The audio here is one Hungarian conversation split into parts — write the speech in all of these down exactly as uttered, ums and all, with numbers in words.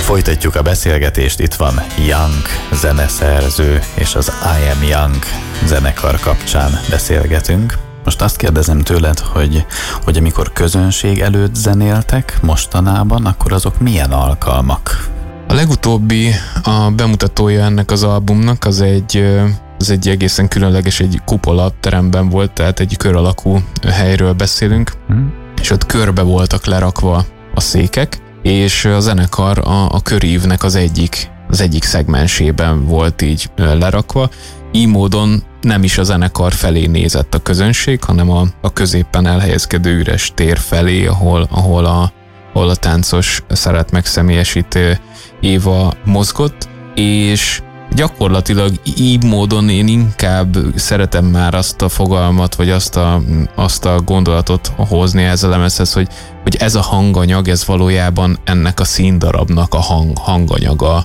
Folytatjuk a beszélgetést, itt van Young zeneszerző, és az I Am Young zenekar kapcsán beszélgetünk. Most azt kérdezem tőled, hogy, hogy amikor közönség előtt zenéltek mostanában, akkor azok milyen alkalmak? A legutóbbi a bemutatója ennek az albumnak az egy, az egy egészen különleges, egy kupola teremben volt, tehát egy kör alakú helyről beszélünk, hmm. és ott körbe voltak lerakva a székek, és a zenekar a, a körívnek az egyik, az egyik szegmensében volt így lerakva. Így módon nem is a zenekar felé nézett a közönség, hanem a, a középen elhelyezkedő üres tér felé, ahol, ahol, a, ahol a táncos szeret megszemélyesítő Éva mozgott, és gyakorlatilag így módon én inkább szeretem már azt a fogalmat, vagy azt a, azt a gondolatot hozni ezzel a lemezhez, hogy, hogy ez a hanganyag, ez valójában ennek a színdarabnak a hang, hanganyaga,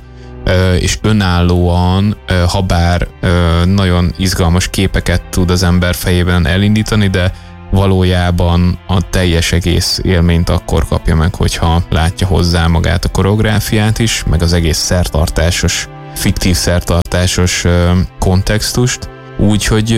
és önállóan, ha bár nagyon izgalmas képeket tud az ember fejében elindítani, de valójában a teljes egész élményt akkor kapja meg, hogyha látja hozzá magát a koreográfiát is, meg az egész szertartásos, fiktív szertartásos kontextust, úgyhogy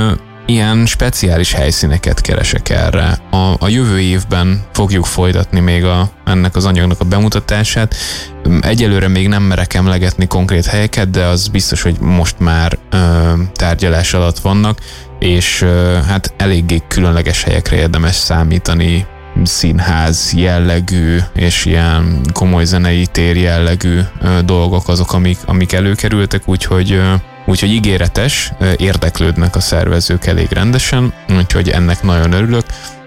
ilyen speciális helyszíneket keresek erre. A, a jövő évben fogjuk folytatni még a, ennek az anyagnak a bemutatását. Egyelőre még nem merek emlegetni konkrét helyeket, de az biztos, hogy most már ö, tárgyalás alatt vannak, és ö, hát eléggé különleges helyekre érdemes számítani, színház jellegű és ilyen komoly zenei tér jellegű ö, dolgok azok, amik, amik előkerültek, úgyhogy ö, Úgyhogy ígéretes, érdeklődnek a szervezők elég rendesen, úgyhogy ennek nagyon örülök,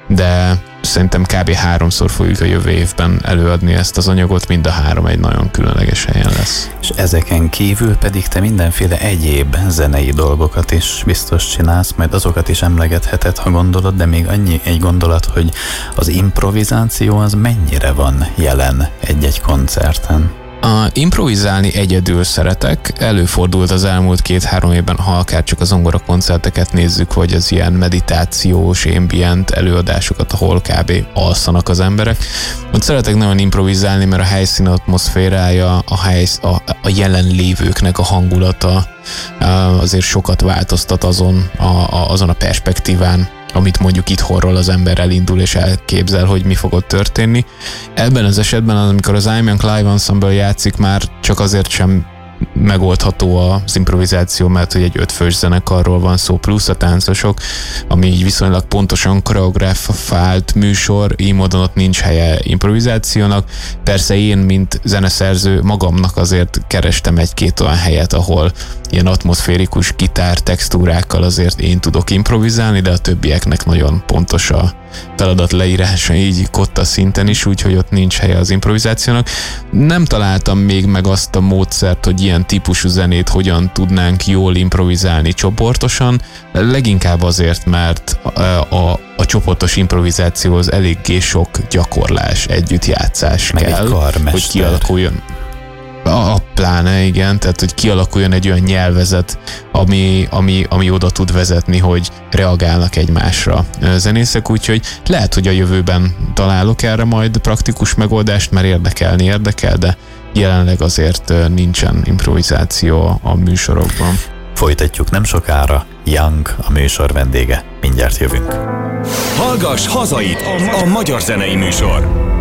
de szerintem kb. háromszor fogjuk a jövő évben előadni ezt az anyagot, mind a három egy nagyon különleges helyen lesz. És ezeken kívül pedig te mindenféle egyéb zenei dolgokat is biztos csinálsz, majd azokat is emlegetheted, ha gondolod, de még annyi egy gondolat, hogy az improvizáció az mennyire van jelen egy-egy koncerten? A improvizálni egyedül szeretek, előfordult az elmúlt két-három évben, ha akár csak a zongora koncerteket nézzük, vagy az ilyen meditációs, ambient előadásokat, ahol kb. Alszanak az emberek. Ott szeretek nagyon improvizálni, mert a helyszín atmoszférája, a, helysz, a, a jelenlévőknek a hangulata azért sokat változtat azon a, a, azon a perspektíván, amit mondjuk itthonról az ember elindul és elképzel, hogy mi fog ott történni. Ebben az esetben, amikor az I Am Young Live Ensemble játszik, már csak azért sem megoldható az improvizáció, mert hogy egy ötfős zenekarról van szó, plusz a táncosok, ami így viszonylag pontosan koreografált műsor, így módon ott nincs helye improvizációnak. Persze én, mint zeneszerző, magamnak azért kerestem egy-két olyan helyet, ahol ilyen atmoszférikus gitár textúrákkal azért én tudok improvizálni, de a többieknek nagyon pontos a feladat leírása, így kotta szinten is, úgyhogy ott nincs helye az improvizációnak. Nem találtam még meg azt a módszert, hogy ilyen típusú zenét hogyan tudnánk jól improvizálni csoportosan, leginkább azért, mert a, a, a csoportos improvizációhoz eléggé sok gyakorlás, együttjátszás meg kell, hogy kialakuljon. A, a pláne, igen, tehát hogy kialakuljon egy olyan nyelvezet, ami, ami, ami oda tud vezetni, hogy reagálnak egymásra zenészek, úgyhogy lehet, hogy a jövőben találok erre majd praktikus megoldást, mert érdekelni érdekel, de jelenleg azért nincsen improvizáció a műsorokban. Folytatjuk nem sokára, Young a műsor vendége, mindjárt jövünk. Hallgass hazait, a magyar zenei műsor!